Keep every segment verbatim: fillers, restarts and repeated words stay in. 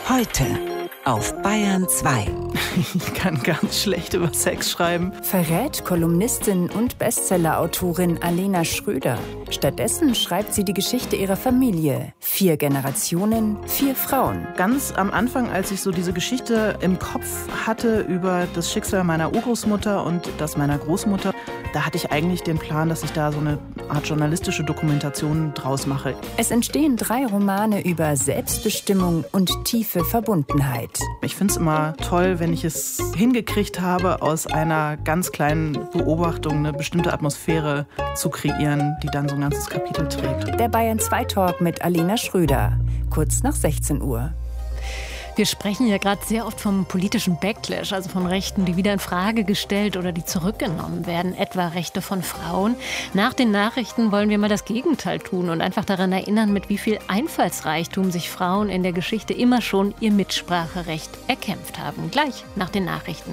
Heute auf Bayern zwei. Ich kann ganz schlecht über Sex schreiben. Verrät Kolumnistin und Bestsellerautorin Alena Schröder. Stattdessen schreibt sie die Geschichte ihrer Familie. Vier Generationen, vier Frauen. Ganz am Anfang, als ich so diese Geschichte im Kopf hatte über das Schicksal meiner Urgroßmutter und das meiner Großmutter, da hatte ich eigentlich den Plan, dass ich da so eine Art journalistische Dokumentation draus mache. Es entstehen drei Romane über Selbstbestimmung und tiefe Verbundenheit. Ich finde es immer toll, wenn ich es hingekriegt habe, aus einer ganz kleinen Beobachtung eine bestimmte Atmosphäre zu kreieren, die dann so ein ganzes Kapitel trägt. Der Bayern zwei Talk mit Alena Schröder. Kurz nach sechzehn Uhr. Wir sprechen ja gerade sehr oft vom politischen Backlash, also von Rechten, die wieder in Frage gestellt oder die zurückgenommen werden, etwa Rechte von Frauen. Nach den Nachrichten wollen wir mal das Gegenteil tun und einfach daran erinnern, mit wie viel Einfallsreichtum sich Frauen in der Geschichte immer schon ihr Mitspracherecht erkämpft haben. Gleich nach den Nachrichten.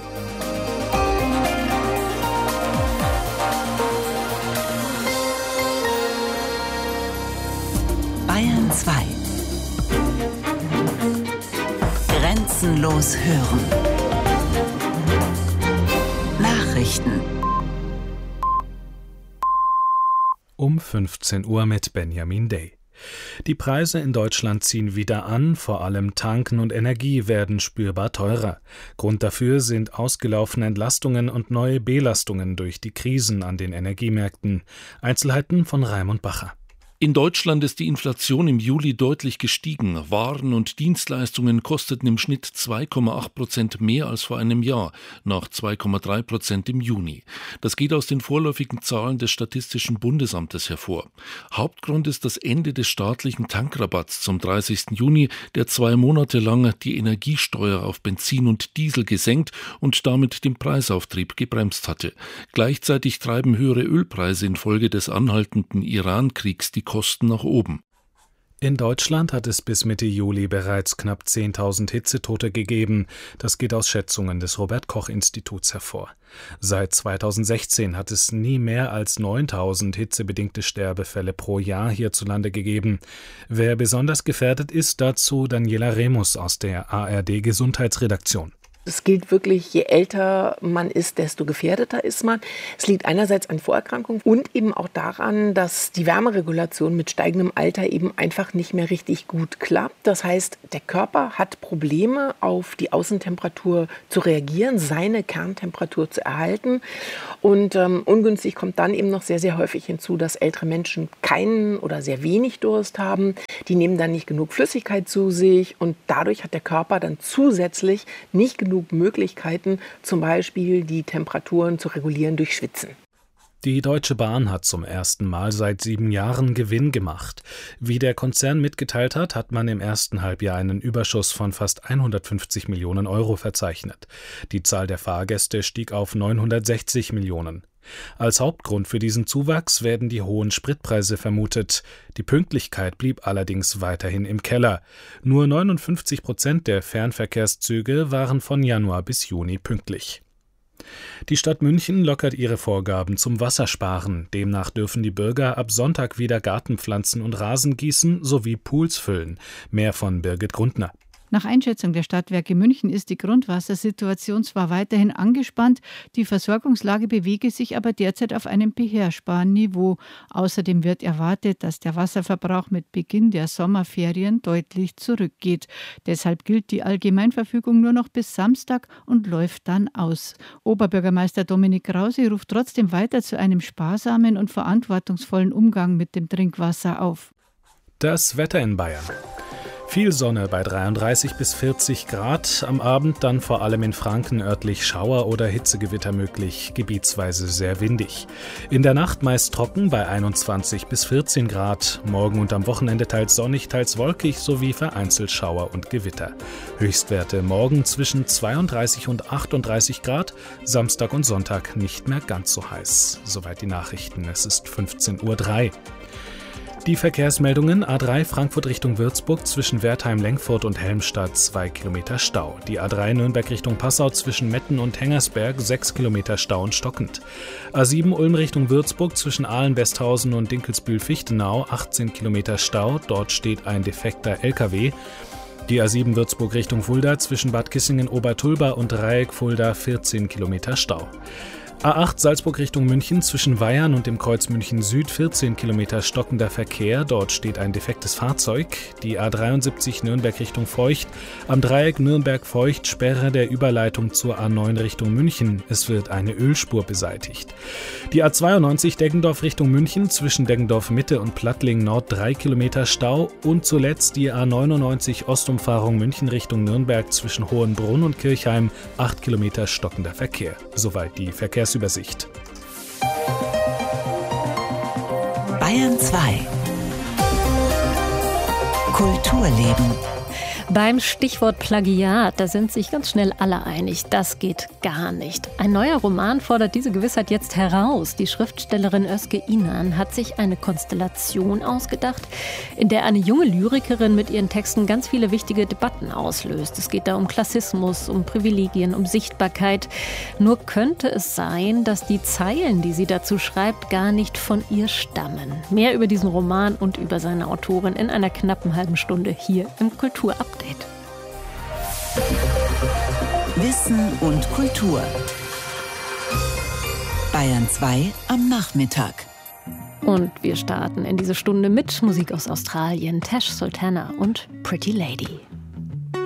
Bayern zwei. Grenzenlos hören. Nachrichten. Um fünfzehn Uhr mit Benjamin Day. Die Preise in Deutschland ziehen wieder an, vor allem Tanken und Energie werden spürbar teurer. Grund dafür sind ausgelaufene Entlastungen und neue Belastungen durch die Krisen an den Energiemärkten. Einzelheiten von Raimund Bacher. In Deutschland ist die Inflation im Juli deutlich gestiegen. Waren und Dienstleistungen kosteten im Schnitt zwei Komma acht Prozent mehr als vor einem Jahr, nach zwei Komma drei Prozent im Juni. Das geht aus den vorläufigen Zahlen des Statistischen Bundesamtes hervor. Hauptgrund ist das Ende des staatlichen Tankrabatts zum dreißigsten Juni, der zwei Monate lang die Energiesteuer auf Benzin und Diesel gesenkt und damit den Preisauftrieb gebremst hatte. Gleichzeitig treiben höhere Ölpreise infolge des anhaltenden Iran-Kriegs die Kosten nach oben. In Deutschland hat es bis Mitte Juli bereits knapp zehntausend Hitzetote gegeben. Das geht aus Schätzungen des Robert-Koch-Instituts hervor. Seit zweitausendsechzehn hat es nie mehr als neuntausend hitzebedingte Sterbefälle pro Jahr hierzulande gegeben. Wer besonders gefährdet ist, dazu Daniela Remus aus der A R D-Gesundheitsredaktion. Es gilt wirklich, je älter man ist, desto gefährdeter ist man. Es liegt einerseits an Vorerkrankungen und eben auch daran, dass die Wärmeregulation mit steigendem Alter eben einfach nicht mehr richtig gut klappt. Das heißt, der Körper hat Probleme, auf die Außentemperatur zu reagieren, seine Kerntemperatur zu erhalten. Und ähm, ungünstig kommt dann eben noch sehr, sehr häufig hinzu, dass ältere Menschen keinen oder sehr wenig Durst haben. Die nehmen dann nicht genug Flüssigkeit zu sich und dadurch hat der Körper dann zusätzlich nicht genug Möglichkeiten, zum Beispiel die Temperaturen zu regulieren durch Schwitzen. Die Deutsche Bahn hat zum ersten Mal seit sieben Jahren Gewinn gemacht. Wie der Konzern mitgeteilt hat, hat man im ersten Halbjahr einen Überschuss von fast hundertfünfzig Millionen Euro verzeichnet. Die Zahl der Fahrgäste stieg auf neunhundertsechzig Millionen. Als Hauptgrund für diesen Zuwachs werden die hohen Spritpreise vermutet. Die Pünktlichkeit blieb allerdings weiterhin im Keller. Nur neunundfünfzig Prozent der Fernverkehrszüge waren von Januar bis Juni pünktlich. Die Stadt München lockert ihre Vorgaben zum Wassersparen. Demnach dürfen die Bürger ab Sonntag wieder Gartenpflanzen und Rasen gießen sowie Pools füllen. Mehr von Birgit Grundner. Nach Einschätzung der Stadtwerke München ist die Grundwassersituation zwar weiterhin angespannt, die Versorgungslage bewege sich aber derzeit auf einem beherrschbaren Niveau. Außerdem wird erwartet, dass der Wasserverbrauch mit Beginn der Sommerferien deutlich zurückgeht. Deshalb gilt die Allgemeinverfügung nur noch bis Samstag und läuft dann aus. Oberbürgermeister Dominik Krause ruft trotzdem weiter zu einem sparsamen und verantwortungsvollen Umgang mit dem Trinkwasser auf. Das Wetter in Bayern. Viel Sonne bei dreiunddreißig bis vierzig Grad, am Abend dann vor allem in Franken örtlich Schauer- oder Hitzegewitter möglich, gebietsweise sehr windig. In der Nacht meist trocken bei einundzwanzig bis vierzehn Grad, morgen und am Wochenende teils sonnig, teils wolkig sowie vereinzelt Schauer und Gewitter. Höchstwerte morgen zwischen zweiunddreißig und achtunddreißig Grad, Samstag und Sonntag nicht mehr ganz so heiß. Soweit die Nachrichten, es ist fünfzehn Uhr drei. Die Verkehrsmeldungen: A drei Frankfurt Richtung Würzburg zwischen Wertheim-Lengfurt und Helmstadt zwei Kilometer Stau. Die A drei Nürnberg Richtung Passau zwischen Metten und Hengersberg sechs Kilometer Stau und stockend. A sieben Ulm Richtung Würzburg zwischen Aalen-Westhausen und Dinkelsbühl-Fichtenau achtzehn Kilometer Stau. Dort steht ein defekter L K W. Die A sieben Würzburg Richtung Fulda zwischen Bad Kissingen-Obertulba und Dreieck-Fulda vierzehn Kilometer Stau. A acht Salzburg Richtung München zwischen Weyern und dem Kreuz München Süd vierzehn Kilometer stockender Verkehr. Dort steht ein defektes Fahrzeug. Die A dreiundsiebzig Nürnberg Richtung Feucht. Am Dreieck Nürnberg-Feucht Sperre der Überleitung zur A neun Richtung München. Es wird eine Ölspur beseitigt. Die A zweiundneunzig Deggendorf Richtung München zwischen Deggendorf Mitte und Plattling Nord drei Kilometer Stau. Und zuletzt die A neunundneunzig Ostumfahrung München Richtung Nürnberg zwischen Hohenbrunn und Kirchheim acht Kilometer stockender Verkehr. Soweit die Verkehrs Übersicht. Bayern zwei. Kulturleben. Beim Stichwort Plagiat, da sind sich ganz schnell alle einig, das geht gar nicht. Ein neuer Roman fordert diese Gewissheit jetzt heraus. Die Schriftstellerin Özge Inan hat sich eine Konstellation ausgedacht, in der eine junge Lyrikerin mit ihren Texten ganz viele wichtige Debatten auslöst. Es geht da um Klassismus, um Privilegien, um Sichtbarkeit. Nur könnte es sein, dass die Zeilen, die sie dazu schreibt, gar nicht von ihr stammen. Mehr über diesen Roman und über seine Autorin in einer knappen halben Stunde hier im Kulturupdate. Wissen und Kultur. Bayern zwei am Nachmittag. Und wir starten in diese Stunde mit Musik aus Australien, Tash Sultana und Pretty Lady.